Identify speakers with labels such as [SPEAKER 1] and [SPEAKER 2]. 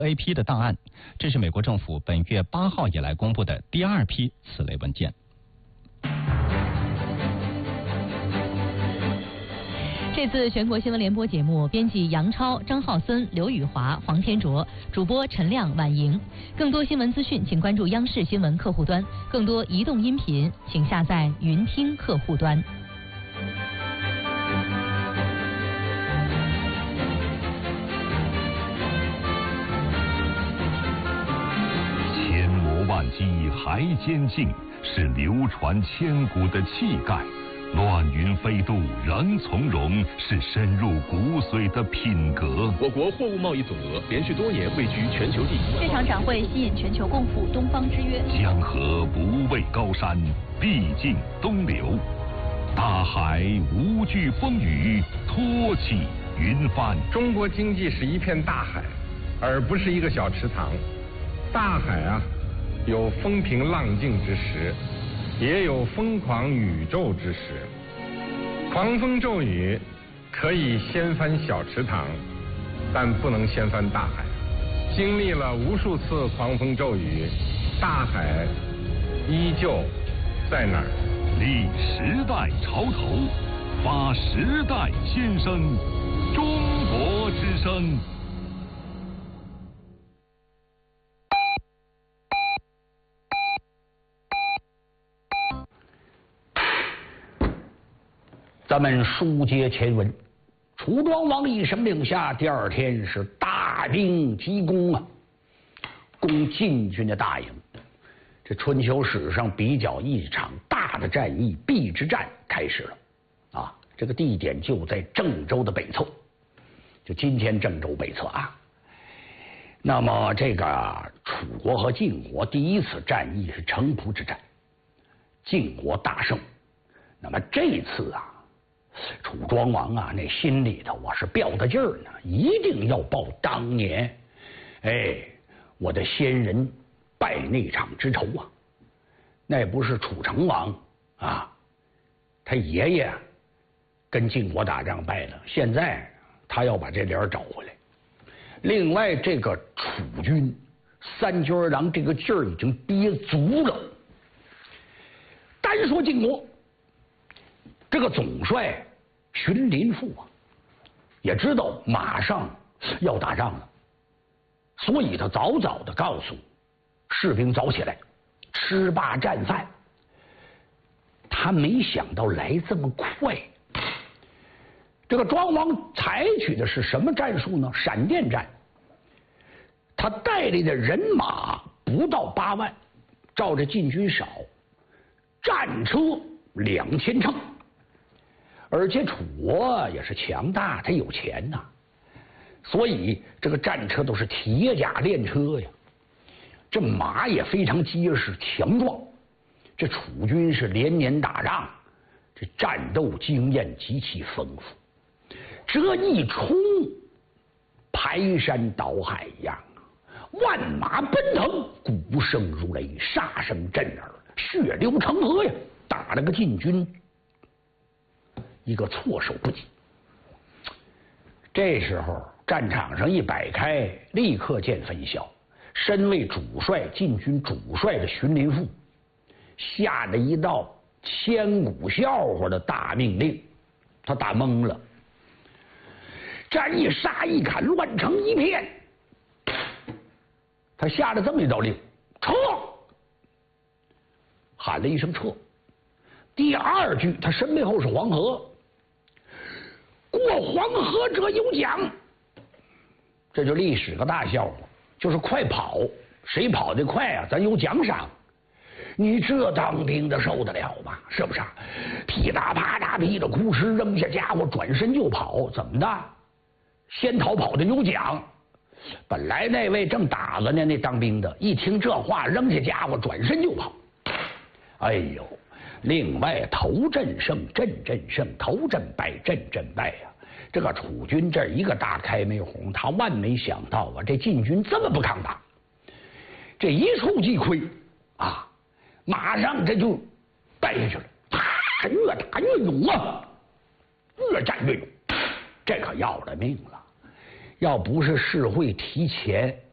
[SPEAKER 1] AP 的档案，这是美国政府本月8号以来公布的第2批此类文件。
[SPEAKER 2] 这次全国新闻联播节目，编辑杨超、张浩森、刘宇华、黄天卓，主播陈亮、婉莹。更多新闻资讯，请关注央视新闻客户端；更多移动音频，请下载云听客户端。
[SPEAKER 3] 千磨万击还坚劲，是流传千古的气概。乱云飞渡仍从容，是深入骨髓的品格。
[SPEAKER 4] 我国货物贸易总额连续多年位居全球第一。
[SPEAKER 5] 这场展会吸引全球共赴东方之约。
[SPEAKER 3] 江河不畏高山，必尽东流；大海无惧风雨，托起云帆。
[SPEAKER 6] 中国经济是一片大海，而不是一个小池塘。大海啊，有风平浪静之时，也有疯狂宇宙之时。狂风骤雨可以掀翻小池塘，但不能掀翻大海。经历了无数次狂风骤雨，大海依旧在那儿。
[SPEAKER 3] 立时代潮头，发时代先声，中国之声。
[SPEAKER 7] 咱们书接前文，楚庄王一声令下，第2天是大兵急攻啊，攻晋军的大营。这春秋史上比较一场大的战役——邲之战开始了啊！这个地点就在郑州的北侧，就今天郑州北侧啊。那么这个楚国和晋国第一次战役是城濮之战，晋国大胜。那么这次啊，楚庄王啊，那心里头我是吊着劲儿呢，一定要报当年，我的先人败那场之仇啊！那不是楚成王啊，他爷爷跟晋国打仗败了，现在他要把这脸找回来。另外，这个楚军三军郎这个劲儿已经憋足了。单说晋国，这个总帅荀林父啊，也知道马上要打仗了，所以他早早的告诉士兵早起来，吃罢战饭。他没想到来这么快。这个庄王采取的是什么战术呢？闪电战。他带领的人马不到8万，照着晋军少，战车2000乘。而且楚国也是强大，他有钱呐，所以这个战车都是铁甲炼车呀。这马也非常结实强壮。这楚军是连年打仗，这战斗经验极其丰富。这一冲，排山倒海一样啊！万马奔腾，鼓声如雷，杀声震耳，血流成河呀！打了个晋军一个措手不及。这时候战场上一摆开，立刻见分晓。身为主帅，晋军主帅的荀林父下了一道千古笑话的大命令，他打懵了。战一杀一砍，乱成一片。他下了这么一道令：撤！喊了一声撤。第2句，他身背后是黄河，过黄河者有奖。这就历史个大笑话，就是快跑，谁跑得快啊，咱有奖赏。你这当兵的受得了吗？是不是？噼嗒啪嗒噼里哭哧扔下家伙，转身就跑，怎么的？先逃跑的有奖。本来那位正打着呢，那当兵的一听这话，扔下家伙，转身就跑。哎呦！另外，头阵胜，阵阵胜；头阵败，阵阵败呀。这个楚军这一个大开门红，他万没想到啊，这晋军这么不抗打。这一触即溃啊，马上这就败下去了。越打越勇啊，越战越勇，这可要了命了。要不是士会提前